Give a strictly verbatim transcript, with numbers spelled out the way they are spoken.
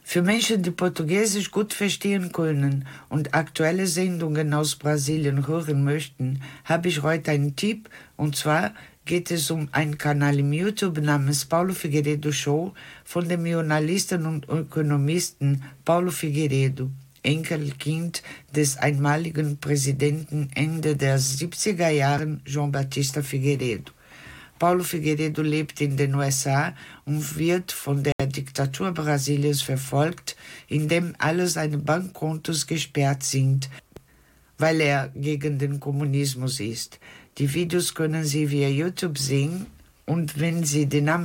Für Menschen, die Portugiesisch gut verstehen können und aktuelle Sendungen aus Brasilien hören möchten, habe ich heute einen Tipp, und zwar geht es um einen Kanal im YouTube namens Paulo Figueiredo Show von dem Journalisten und Ökonomisten Paulo Figueiredo, Enkelkind des einmaligen Präsidenten Ende der siebziger Jahren João Batista Figueiredo. Paulo Figueiredo lebt in den U S A und wird von der Diktatur Brasiliens verfolgt, indem alle seine Bankkontos gesperrt sind, weil er gegen den Kommunismus ist. Die Videos können Sie via YouTube sehen und wenn Sie den Namen